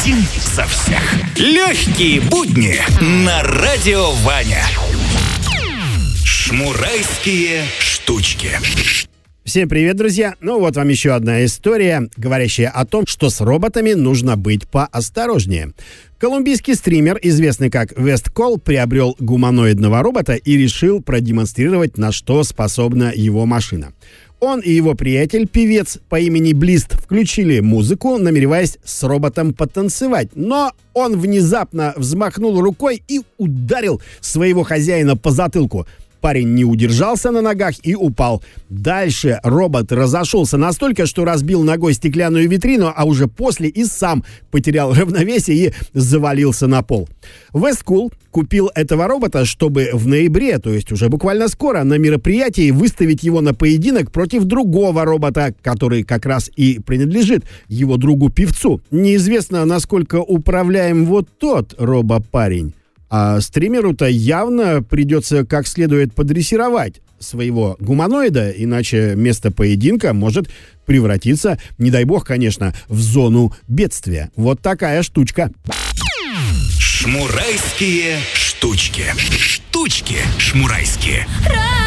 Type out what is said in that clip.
Один за всех. Легкие будни на Радио Ваня. Шмурайские штучки. Всем привет, друзья! Ну вот вам еще одна история, говорящая о том, что с роботами нужно быть поосторожнее. Колумбийский стример, известный как Westcol, приобрел гуманоидного робота и решил продемонстрировать, на что способна его машина. Он и его приятель, певец по имени Блист, включили музыку, намереваясь с роботом потанцевать. Но он внезапно взмахнул рукой и ударил своего хозяина по затылку. Парень не удержался на ногах и упал. Дальше робот разошелся настолько, что разбил ногой стеклянную витрину, а уже после и сам потерял равновесие и завалился на пол. Westcol купил этого робота, чтобы в ноябре, то есть уже буквально скоро, на мероприятии выставить его на поединок против другого робота, который как раз и принадлежит его другу-певцу. Неизвестно, насколько управляем вот тот робопарень. А стримеру-то явно придется как следует подрессировать своего гуманоида, иначе место поединка может превратиться, не дай бог, конечно, в зону бедствия. Вот такая штучка. Шмурайские штучки. Штучки шмурайские.